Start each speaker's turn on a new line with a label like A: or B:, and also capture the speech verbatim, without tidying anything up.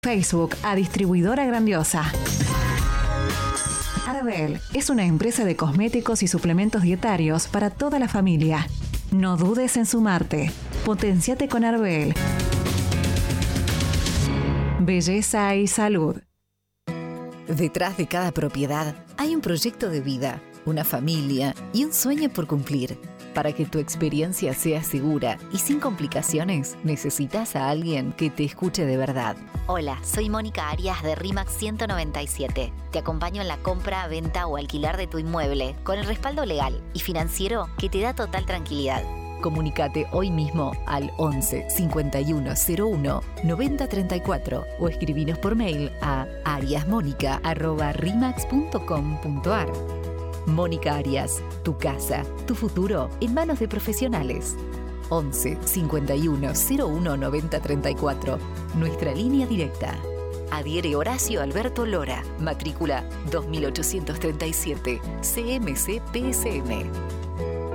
A: Facebook a Distribuidora Grandiosa. Arbel es una empresa de cosméticos y suplementos dietarios para toda la familia. No dudes en sumarte. Potenciate con Arbel. Belleza y salud.
B: Detrás de cada propiedad hay un proyecto de vida, una familia y un sueño por cumplir. Para que tu experiencia sea segura y sin complicaciones, necesitas a alguien que te escuche de verdad.
C: Hola, soy Mónica Arias de RIMAX ciento noventa y siete. Te acompaño en la compra, venta o alquiler de tu inmueble con el respaldo legal y financiero que te da total tranquilidad.
B: Comunicate hoy mismo al once cincuenta y uno cero uno noventa treinta y cuatro o escribinos por mail a ariasmonica arroba rimax punto com punto ar. Mónica Arias, tu casa, tu futuro en manos de profesionales. once cincuenta y uno cero uno noventa treinta y cuatro, nuestra línea directa. Adhiere Horacio Alberto Lora, matrícula dos mil ochocientos treinta y siete, C M C P S M.